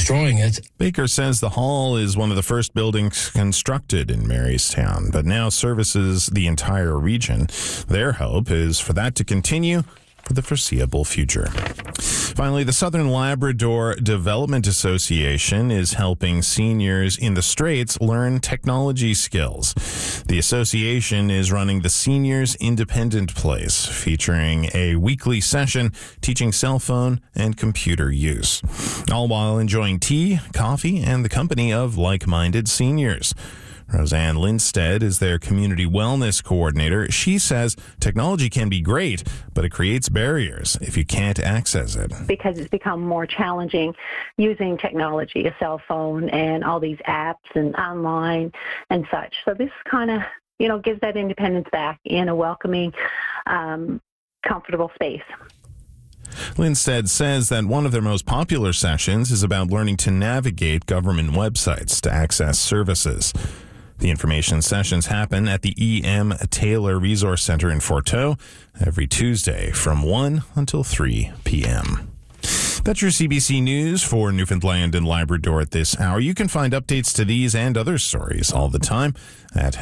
destroying it. Baker says the hall is one of the first buildings constructed in Marystown, but now services the entire region. Their hope is for that to continue for the foreseeable future. Finally, the Southern Labrador Development Association is helping seniors in the Straits learn technology skills. The association is running the Seniors Independent Place, featuring a weekly session teaching cell phone and computer use, all while enjoying tea, coffee, and the company of like-minded seniors. Roseanne Lindstead is their community wellness coordinator. She says technology can be great, but it creates barriers if you can't access it. Because it's become more challenging using technology, a cell phone and all these apps and online and such. So this kind of, gives that independence back in a welcoming, comfortable space. Lindstead says that one of their most popular sessions is about learning to navigate government websites to access services. The information sessions happen at the E.M. Taylor Resource Center in Forteau every Tuesday from 1 until 3 p.m. That's your CBC News for Newfoundland and Labrador at this hour. You can find updates to these and other stories all the time at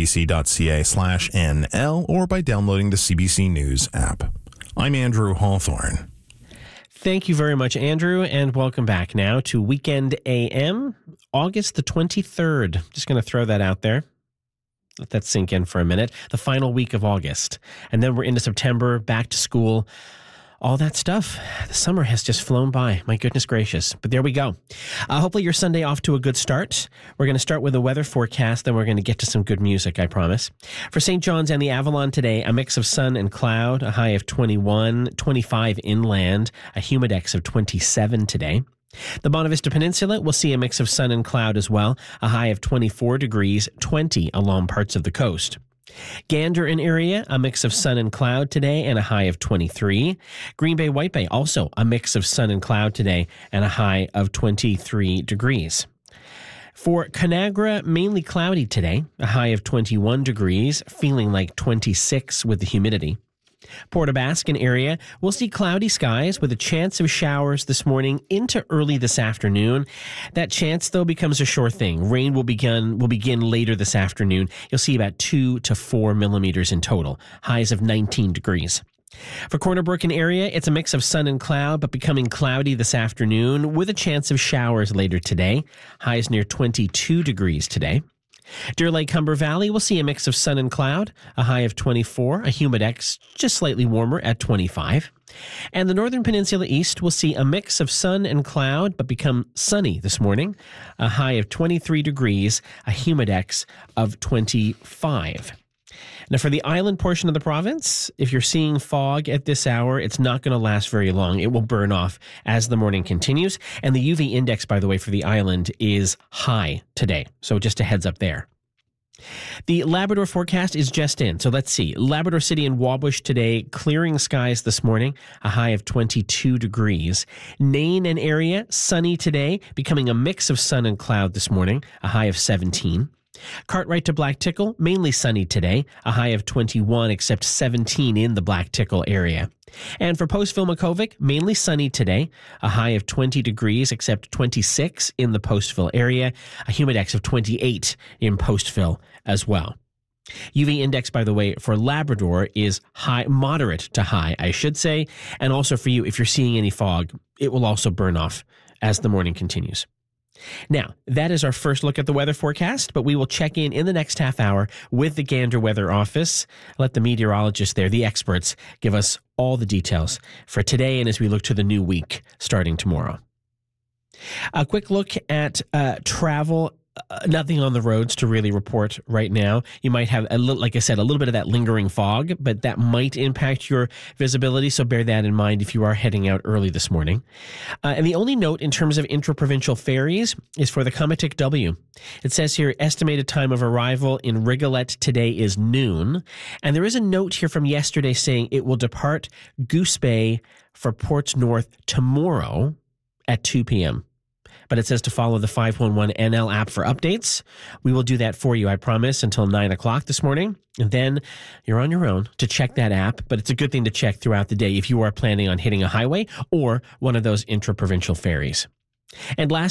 cbc.ca/nl or by downloading the CBC News app. I'm Andrew Hawthorne. Thank you very much, Andrew, and welcome back now to Weekend AM, August the 23rd. Just going to throw that out there. Let that sink in for a minute. The final week of August. And then we're into September, back to school, all that stuff. The summer has just flown by. My goodness gracious. But there we go. Hopefully your Sunday off to a good start. We're going to start with a weather forecast, then we're going to get to some good music, I promise. For St. John's and the Avalon today, a mix of sun and cloud, a high of 21, 25 inland, a humidex of 27 today. The Bonavista Peninsula will see a mix of sun and cloud as well, a high of 24 degrees, 20 along parts of the coast. Gander and area, a mix of sun and cloud today and a high of 23. Green Bay, White Bay, also a mix of sun and cloud today and a high of 23 degrees. For Conagra, mainly cloudy today, a high of 21 degrees, feeling like 26 with the humidity. Port aux Basques area, we'll see cloudy skies with a chance of showers this morning into early this afternoon. That chance, though, becomes a sure thing. Rain will begin later this afternoon. You'll see about 2 to 4 millimeters in total, highs of 19 degrees. For Corner Brook area, it's a mix of sun and cloud, but becoming cloudy this afternoon with a chance of showers later today. Highs near 22 degrees today. Deer Lake, Humber Valley will see a mix of sun and cloud, a high of 24, a humidex just slightly warmer at 25. And the Northern Peninsula East will see a mix of sun and cloud, but become sunny this morning, a high of 23 degrees, a humidex of 25. Now, for the island portion of the province, if you're seeing fog at this hour, it's not going to last very long. It will burn off as the morning continues. And the UV index, by the way, for the island is high today. So just a heads up there. The Labrador forecast is just in. So let's see. Labrador City and Wabush today, clearing skies this morning, a high of 22 degrees. Nain and area, sunny today, becoming a mix of sun and cloud this morning, a high of 17. Cartwright to Black Tickle, mainly sunny today, a high of 21 except 17 in the Black Tickle area. And for Postville Makovic, mainly sunny today, a high of 20 degrees except 26 in the Postville area, a humidex of 28 in Postville as well. UV index, by the way, for Labrador is high, moderate to high, I should say. And also for you, if you're seeing any fog, it will also burn off as the morning continues. Now, that is our first look at the weather forecast, but we will check in the next half hour with the Gander Weather Office. Let the meteorologists there, the experts, give us all the details for today and as we look to the new week starting tomorrow. A quick look at travel. Nothing on the roads to really report right now. You might have, like I said, a little bit of that lingering fog, but that might impact your visibility, so bear that in mind if you are heading out early this morning. And the only note in terms of intra-provincial ferries is for the Comatic W. It says here, estimated time of arrival in Rigolet today is noon. And there is a note here from yesterday saying it will depart Goose Bay for Ports North tomorrow at 2 p.m. But it says to follow the 511 NL app for updates. We will do that for you, I promise, until 9 o'clock this morning. And then you're on your own to check that app. But it's a good thing to check throughout the day if you are planning on hitting a highway or one of those intra-provincial ferries. And last